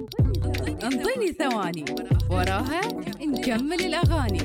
انطيني ثواني، وراها نكمل الأغاني.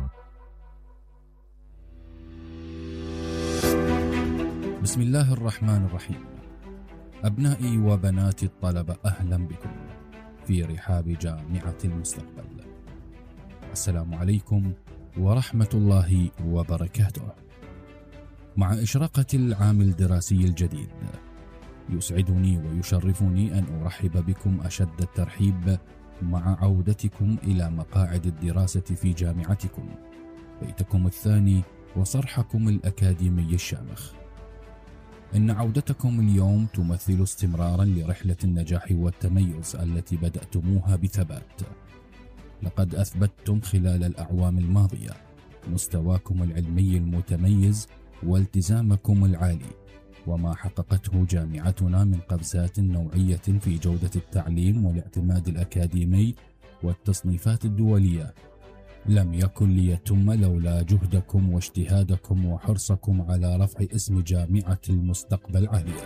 بسم الله الرحمن الرحيم. أبنائي وبناتي الطلبة، أهلا بكم في رحاب جامعة المستقبل. السلام عليكم ورحمة الله وبركاته. مع إشراقة العام الدراسي الجديد، يسعدني ويشرفني أن أرحب بكم أشد الترحيب مع عودتكم إلى مقاعد الدراسة في جامعتكم، بيتكم الثاني وصرحكم الأكاديمي الشامخ. إن عودتكم اليوم تمثل استمرارا لرحلة النجاح والتميز التي بدأتموها بثبات. لقد أثبتتم خلال الأعوام الماضية مستواكم العلمي المتميز والتزامكم العالي، وما حققته جامعتنا من قفزات نوعية في جودة التعليم والاعتماد الأكاديمي والتصنيفات الدولية لم يكن ليتم لولا جهدكم واجتهادكم وحرصكم على رفع اسم جامعة المستقبل عاليا.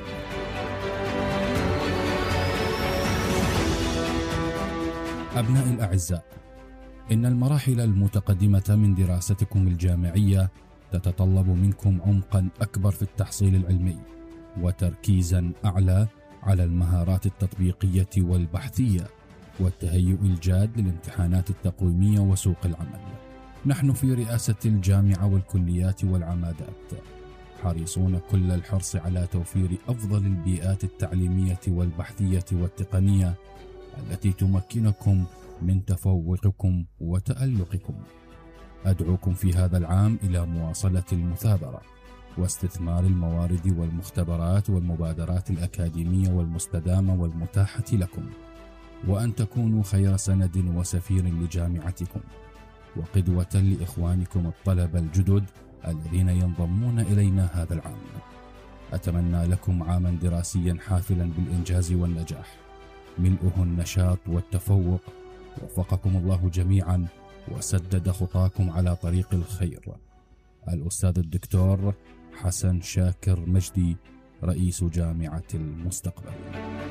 أبنائي الأعزاء، إن المراحل المتقدمة من دراستكم الجامعية تتطلب منكم عمقا أكبر في التحصيل العلمي وتركيزا أعلى على المهارات التطبيقية والبحثية والتهيؤ الجاد للامتحانات التقويمية وسوق العمل. نحن في رئاسة الجامعة والكليات والعمادات حريصون كل الحرص على توفير أفضل البيئات التعليمية والبحثية والتقنية التي تمكنكم من تفوقكم وتألقكم. أدعوكم في هذا العام إلى مواصلة المثابرة واستثمار الموارد والمختبرات والمبادرات الأكاديمية والمستدامة والمتاحة لكم، وأن تكونوا خير سند وسفير لجامعتكم وقدوة لإخوانكم الطلبة الجدد الذين ينضمون إلينا هذا العام. أتمنى لكم عاما دراسيا حافلا بالإنجاز والنجاح، ملؤه النشاط والتفوق. وفقكم الله جميعا وسدد خطاكم على طريق الخير. الأستاذ الدكتور حسن شاكر مجدي، رئيس جامعة المستقبل.